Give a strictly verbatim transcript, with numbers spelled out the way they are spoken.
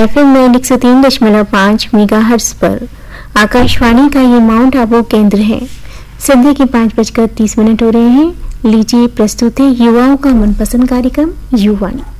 FM में एक सौ तीन दशमलव पाँच मेगाहर्ट्ज पर आकाशवाणी का ये माउंट आबू केंद्र है। संध्या के पाँच बजकर तीस मिनट हो रहे हैं। लीजिए प्रस्तुत है युवाओं का मनपसंद कार्यक्रम युवानी।